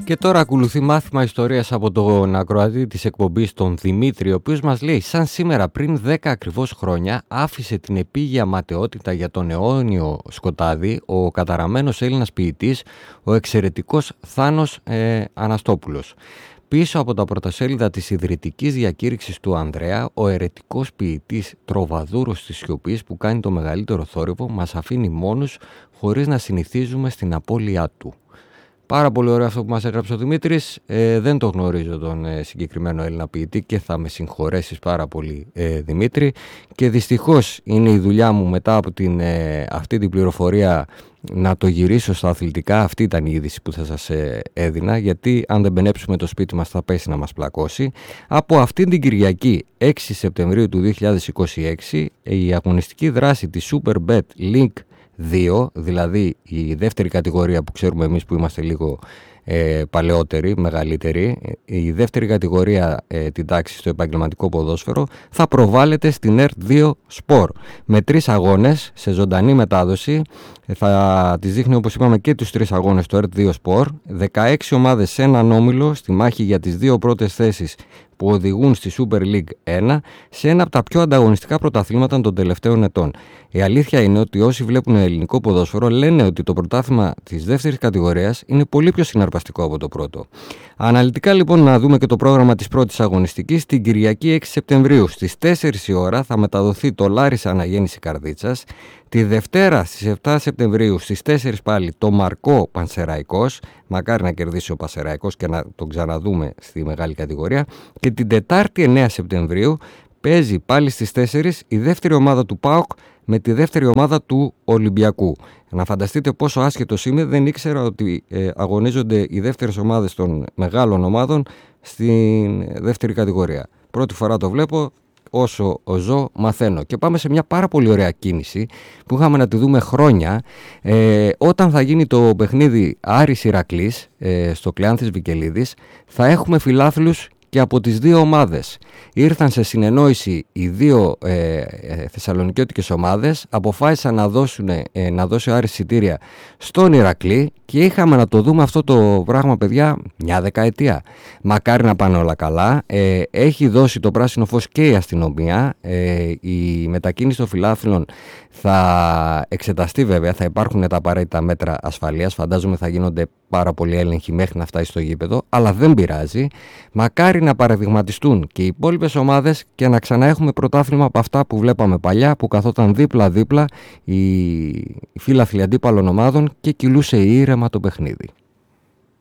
Και τώρα ακολουθεί μάθημα ιστορίας από τον ακροατή της εκπομπής, τον Δημήτρη, ο οποίος μας λέει: σαν σήμερα πριν 10 ακριβώς χρόνια άφησε την επίγεια ματαιότητα για τον αιώνιο σκοτάδι ο καταραμένος Έλληνας ποιητής, ο εξαιρετικός Θάνος Αναστόπουλος. Πίσω από τα πρωτοσέλιδα της ιδρυτικής διακήρυξης του Ανδρέα, ο αιρετικός ποιητής τροβαδούρος της σιωπής που κάνει το μεγαλύτερο θόρυβο μας αφήνει μόνους χωρίς να συνηθίζουμε στην απώλειά του. Πάρα πολύ ωραίο αυτό που μας έγραψε ο Δημήτρης. Δεν το γνωρίζω τον συγκεκριμένο Έλληνα ποιητή και θα με συγχωρέσεις πάρα πολύ, Δημήτρη. Και δυστυχώς είναι η δουλειά μου μετά από αυτή την πληροφορία να το γυρίσω στα αθλητικά. Αυτή ήταν η είδηση που θα σας έδινα, γιατί αν δεν μπενέψουμε το σπίτι μας θα πέσει να μας πλακώσει. Από αυτήν την Κυριακή 6 Σεπτεμβρίου του 2026 η αγωνιστική δράση της Superbet Link 2, δηλαδή η δεύτερη κατηγορία που ξέρουμε εμείς που είμαστε λίγο παλαιότεροι, μεγαλύτεροι, η δεύτερη κατηγορία την τάξη στο επαγγελματικό ποδόσφαιρο, θα προβάλλεται στην ΕΡΤ2 Sport με 3 αγώνες σε ζωντανή μετάδοση. Θα τις δείχνει, όπως είπαμε, και τους 3 αγώνες στο ΕΡΤ2 Sport. 16 ομάδες σε έναν όμιλο στη μάχη για τις 2 πρώτες θέσεις που οδηγούν στη Super League 1, σε ένα από τα πιο ανταγωνιστικά πρωταθλήματα των τελευταίων ετών. Η αλήθεια είναι ότι όσοι βλέπουν ελληνικό ποδόσφαιρο λένε ότι το πρωτάθλημα της δεύτερης κατηγορίας είναι πολύ πιο συναρπαστικό από το πρώτο. Αναλυτικά λοιπόν να δούμε και το πρόγραμμα της πρώτης αγωνιστικής. Την Κυριακή 6 Σεπτεμβρίου στις 4 η ώρα θα μεταδοθεί το Λάρισα Αναγέννηση Καρδίτσας. Τη Δευτέρα στις 7 Σεπτεμβρίου στις 4 πάλι το Μαρκό Πανσεραϊκός. Μακάρι να κερδίσει ο Πανσεραϊκός και να τον ξαναδούμε στη μεγάλη κατηγορία. Και την Τετάρτη 9 Σεπτεμβρίου παίζει πάλι στις 4 η δεύτερη ομάδα του ΠΑΟΚ με τη δεύτερη ομάδα του Ολυμπιακού. Να φανταστείτε πόσο άσχετος είμαι, δεν ήξερα ότι αγωνίζονται οι δεύτερες ομάδες των μεγάλων ομάδων στην δεύτερη κατηγορία. Πρώτη φορά το βλέπω, όσο ζω μαθαίνω. Και πάμε σε μια πάρα πολύ ωραία κίνηση που είχαμε να τη δούμε χρόνια, όταν θα γίνει το παιχνίδι Άρης Ηρακλής στο Κλεάνθης Βικελίδης, θα έχουμε φιλάθλους και από τις 2 ομάδες. Ήρθαν σε συνεννόηση οι 2 θεσσαλονικιώτικες ομάδες, αποφάσισαν να δώσει ο Άρης εισιτήρια στον Ηρακλή και είχαμε να το δούμε αυτό το πράγμα, παιδιά, μια δεκαετία. Μακάρι να πάνε όλα καλά. Έχει δώσει το πράσινο φως και η αστυνομία. Η μετακίνηση των φιλάθλων θα εξεταστεί βέβαια, θα υπάρχουν τα απαραίτητα μέτρα ασφαλείας. Φαντάζομαι θα γίνονται πάρα πολλοί έλεγχοι μέχρι να φτάσει στο γήπεδο, αλλά δεν πειράζει. Μακάρι να παραδειγματιστούν και οι υπόλοιπες ομάδες και να ξαναέχουμε πρωτάθλημα από αυτά που βλέπαμε παλιά, που καθόταν δίπλα-δίπλα οι φίλαθλοι αντίπαλων ομάδων και κυλούσε ήρεμα το παιχνίδι.